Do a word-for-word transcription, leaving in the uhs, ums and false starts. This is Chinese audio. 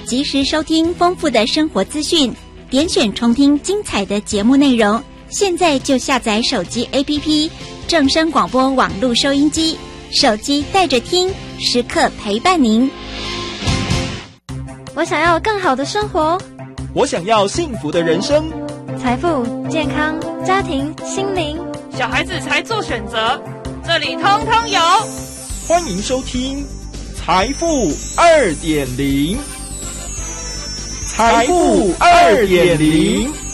及时收听丰富的生活资讯，点选重听精彩的节目内容。现在就下载手机 A P P 正声广播网络收音机，手机带着听，时刻陪伴您。 我想要更好的生活， 我想要幸福的人生， 财富、健康、家庭、心灵， 小孩子才做选择，这里通通有。 欢迎收听财富 二点零，财富 二点零。